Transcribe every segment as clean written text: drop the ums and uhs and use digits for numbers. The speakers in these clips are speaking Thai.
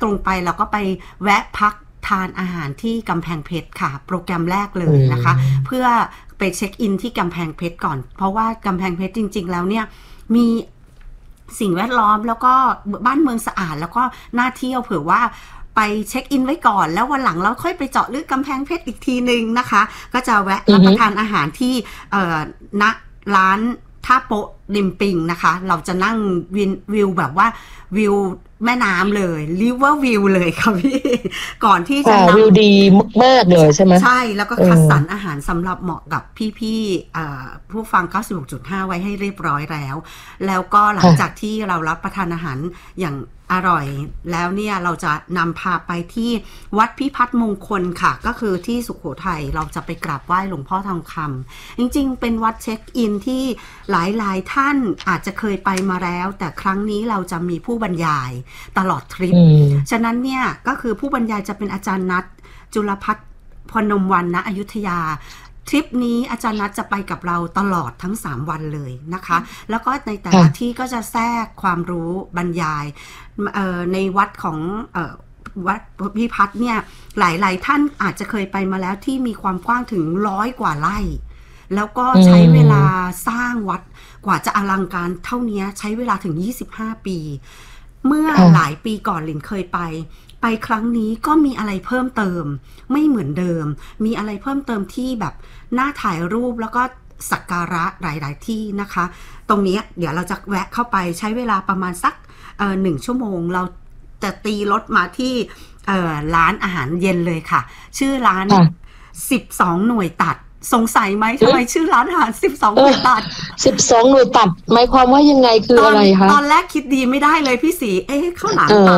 ตรงไปเราก็ไปแวะพักทานอาหารที่กำแพงเพชรค่ะโปรแกรมแรกเลยนะคะเพื่อไปเช็คอินที่กำแพงเพชรก่อนเพราะว่ากำแพงเพชรจริงๆแล้วเนี่ยมีสิ่งแวดล้อมแล้วก็บ้านเมืองสะอาดแล้วก็น่าเที่ยวเผื่อว่าไปเช็คอินไว้ก่อนแล้ววันหลังเราค่อยไปเจาะลึกกำแพงเพชรอีกทีนึงนะคะก็จะแวะรับประทานอาหารที่ณร้านท่าโป๊ะริมปิงนะคะเราจะนั่งวิวแบบว่าวิวแม่น้ำเลยริเวอร์วิวเลยค่ะพี่ก่อนที่จะวิวดีมากเลยใช่ไหมใช่แล้วก็คัดสรรอาหารสำหรับเหมาะกับพี่ๆผู้ฟัง 96.5 ไว้ให้เรียบร้อยแล้วก็หลังจากที่เรารับประทานอาหารอย่างอร่อยแล้วเนี่ยเราจะนำพาไปที่วัดพิพัฒน์มงคลค่ะก็คือที่สุโขทัยเราจะไปกราบไหว้หลวงพ่อทองคำจริงๆเป็นวัดเช็คอินที่หลายท่านอาจจะเคยไปมาแล้วแต่ครั้งนี้เราจะมีผู้บรรยายตลอดทริปฉะนั้นเนี่ยก็คือผู้บรรยายจะเป็นอาจารย์นัทจุลพัฒน์พนมวรรณ ณ อยุธยาทริปนี้อาจารย์นัทจะไปกับเราตลอดทั้ง3วันเลยนะคะแล้วก็ในแต่ละที่ก็จะแทรกความรู้บรรยายในวัดของวัดพิพัฒน์เนี่ยหลายๆท่านอาจจะเคยไปมาแล้วที่มีความกว้างถึง100 กว่าไร่แล้วก็ใช้เวลาสร้างวัดกว่าจะอลังการเท่านี้ใช้เวลาถึง25 ปีเมื่อหลายปีก่อนหลินเคยไปครั้งนี้ก็มีอะไรเพิ่มเติมไม่เหมือนเดิมมีอะไรเพิ่มเติมที่แบบน่าถ่ายรูปแล้วก็สักการะหลายๆที่นะคะตรงนี้เดี๋ยวเราจะแวะเข้าไปใช้เวลาประมาณสัก1 ชั่วโมงเราจะตีรถมาที่ร้านอาหารเย็นเลยค่ะชื่อร้าน12 หน่วยตัดสงสัยไหมทำไมชื่อร้านอาหาร12 หน่วยตัด 12 หน่วยตัดหมายความว่ายังไงคืออะไรคะตอนแรกคิดดีไม่ได้เลยพี่ศรีข้าวหลามตัด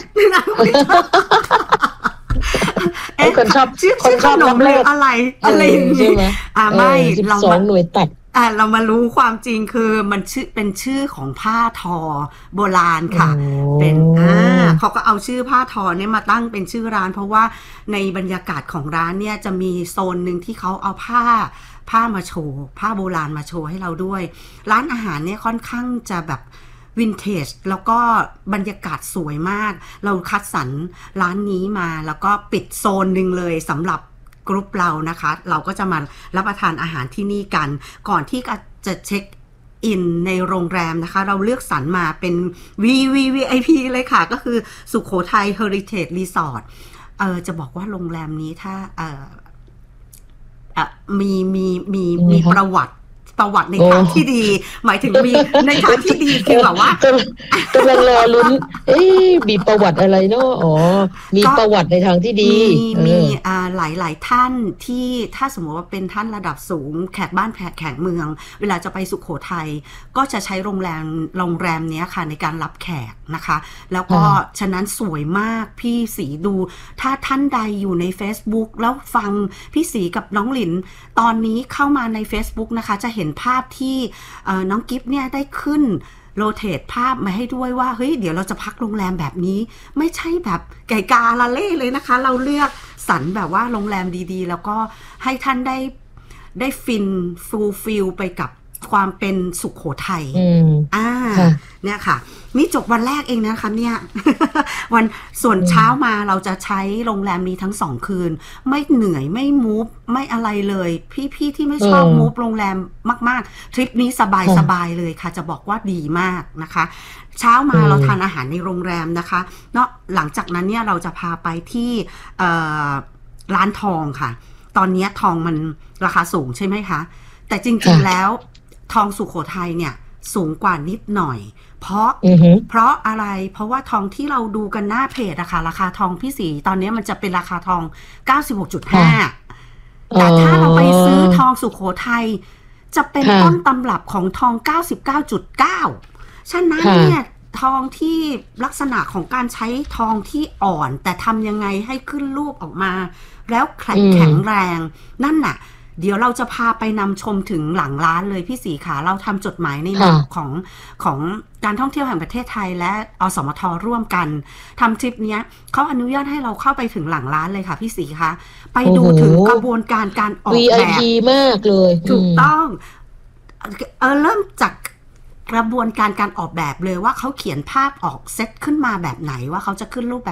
คนชอบชื่อขนมเลยอะไรอย่างนี้ไม่ 12 หน่วยตัดเรามารู้ความจริงคือมันเป็นชื่อของผ้าทอโบราณค่ะเป็นเขาก็เอาชื่อผ้าทอเนี่ยมาตั้งเป็นชื่อร้านเพราะว่าในบรรยากาศของร้านเนี่ยจะมีโซนหนึ่งที่เขาเอาผ้ามาโชว์ผ้าโบราณมาโชว์ให้เราด้วยร้านอาหารเนี่ยค่อนข้างจะแบบวินเทจแล้วก็บรรยากาศสวยมากเราคัดสรรร้านนี้มาแล้วก็ปิดโซนหนึ่งเลยสำหรับกรุ๊ปเรานะคะเราก็จะมารับประทานอาหารที่นี่กันก่อนที่จะเช็คอินในโรงแรมนะคะเราเลือกสรรมาเป็น VIP เลยค่ะก็คือสุโขทัย Heritage Resort จะบอกว่าโรงแรมนี้ถ้ามีประวัติในทางที่ดีหมายถึงมีในทางที่ดีคือแบบว่ากำลังรอลุ้นมีประวัติอะไรเนาะมีประวัติในทางที่ดีมีหลายท่านที่ถ้าสมมติว่าเป็นท่านระดับสูงแขกบ้านแขกเมืองเวลาจะไปสุโขทัยก็จะใช้โรงแรมนี้ค่ะในการรับแขกนะคะแล้วก็ฉะนั้นสวยมากพี่ศรีดูถ้าท่านใดอยู่ใน Facebook แล้วฟังพี่ศรีกับน้องหลินตอนนี้เข้ามาใน Facebook นะคะจะเห็นภาพที่น้องกิฟเนี่ยได้ขึ้นโรเตทภาพมาให้ด้วยว่าเฮ้ยเดี๋ยวเราจะพักโรงแรมแบบนี้ไม่ใช่แบบไก่กาละเล่เลยนะคะเราเลือกสรรแบบว่าโรงแรมดีๆแล้วก็ให้ท่านได้ฟิลไปกับความเป็นสุโขทัยเนี่ยค่ะนี่จบวันแรกเองนะคะเนี่ยส่วนเช้ามาเราจะใช้โรงแรมนี้ทั้ง2 คืนไม่เหนื่อยไม่มูฟไม่อะไรเลยพี่ที่ไม่ชอบมูฟโรงแรมมากๆทริปนี้สบายเลยค่ะจะบอกว่าดีมากนะคะเช้ามาเราทานอาหารในโรงแรมนะคะเนาะหลังจากนั้นเนี่ยเราจะพาไปที่ร้านทองค่ะตอนนี้ทองมันราคาสูงใช่ไหมคะแต่จริงๆแล้วทองสุโขทัยเนี่ยสูงกว่านิดหน่อยเพราะอะไรเพราะว่าทองที่เราดูกันหน้าเพจอะค่ะราคาทองพี่ศรีตอนนี้มันจะเป็นราคาทอง 96.5 แต่ถ้าเราไปซื้อทองสุโขทัยจะเป็นต้นตำรับของทอง 99.9 ฉะนั้นเนี่ยทองที่ลักษณะของการใช้ทองที่อ่อนแต่ทำยังไงให้ขึ้นรูปออกมาแล้วแข็งแรงนั่นน่ะเดี๋ยวเราจะพาไปนำชมถึงหลังร้านเลยพี่ศรีขาเราทำจดหมายในนามของการท่องเที่ยวแห่งประเทศไทยและอสมทร่วมกันทำทริปนี้เขาอนุญาตให้เราเข้าไปถึงหลังร้านเลยค่ะพี่ศรีคะไปดูถึงกระบวนการการออกแบบ VIP มากเลยถูกต้องเริ่มจากกระบวนการการออกแบบเลยว่าเขาเขียนภาพออกเซตขึ้นมาแบบไหนว่าเขาจะขึ้นรูปแบบ